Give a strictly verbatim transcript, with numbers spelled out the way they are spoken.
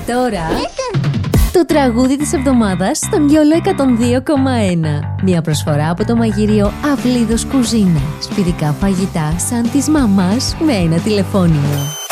τώρα το τραγούδι της εβδομάδας στον Γιόλο εκατόν δύο κόμμα ένα. Μια προσφορά από το μαγείριο Αυλίδος Κουζίνα. Σπιτικά φαγητά σαν της μαμάς με ένα τηλεφώνημα.